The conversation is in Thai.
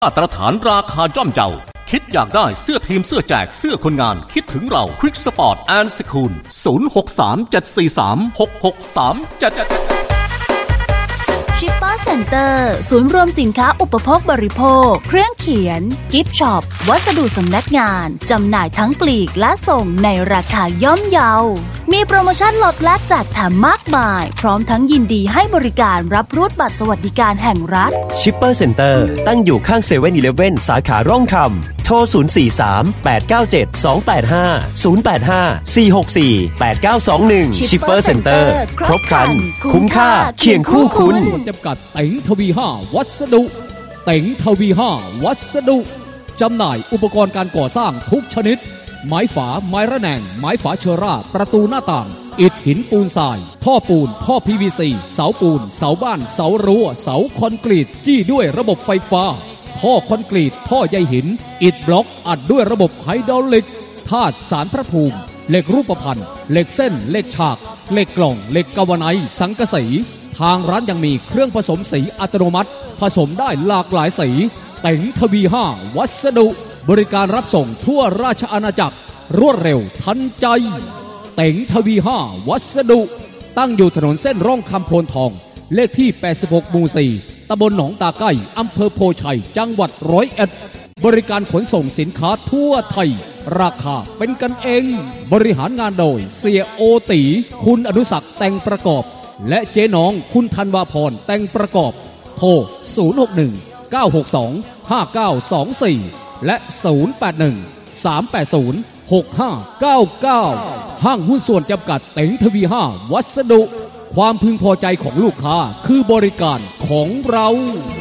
มาตรฐานราคาย่อมเยาคิดอยากได้เสื้อทีมเสื้อแจกเสื้อคนงานคิดถึงเราควิกสปอร์ตแอนด์สคูล0637436637 ชิปเปอร์เซ็นเตอร์ศูนย์รวมสินค้าอุปโภคบริโภคเครื่องเขียนกิฟต์ช็อปวัสดุสำนักงานจำหน่ายทั้งปลีกและส่งในราคาย่อมเยามีโปรโมชั่นลดแลกแจกแถมมากมายพร้อมทั้งยินดีให้บริการรับรูดบัตรสวัสดิการแห่งรัฐชิปเปอร์เซ็นเตอร์ตั้งอยู่ข้างเซเว่นอีเลฟเว่นสาขาร่องคำโทร043-897-285-085-464-8921ชิปเปอร์เซ็นเตอร์ครบครันคุ้มค่าเคียงคู่คุณจำกัดเต็งทวี5วัสดุเต็งทวี5วัสดุจำหน่ายอุปกรณ์การก่อสร้างทุกชนิดไม้ฝาไม้ระแนงไม้ฝาเชอร่าประตูหน้าต่างอิฐหินปูนทรายท่อปูนท่อ PVC เสาปูนเสาบ้านเสารั้วเสาคอนกรีตจี้ด้วยระบบไฟฟ้าท่อคอนกรีตท่อใยหินอิฐบล็อกอัดด้วยระบบไฮดรอลิกธาตุสารพระภูมิเหล็กรูปพรรณเหล็กเส้นเหล็กฉากเหล็กกล่องเหล็กกาวไนซ์สังกะสีทางร้านยังมีเครื่องผสมสีอัตโนมัติผสมได้หลากหลายสีเต็งทวี5วัสดุบริการรับส่งทั่วราชอาณาจักรรวดเร็วทันใจเต็งทวี5วัสดุตั้งอยู่ถนนเส้นร่องคำโพนทองเลขที่86หมู่4ตำบลหนองตาไก่อำเภอโพชัยจังหวัด101บริการขนส่งสินค้าทั่วไทยราคาเป็นกันเองบริหารงานโดยเสียโอตีคุณอนุศักดิ์แต่งประกอบและเจ๊น้องคุณธันวาพรแต่งประกอบโทร061-962-5924และ081-380-6599ห้างหุ้นส่วนจำกัดเต็งทวี5วัสดุความพึงพอใจของลูกค้าคือบริการของเรา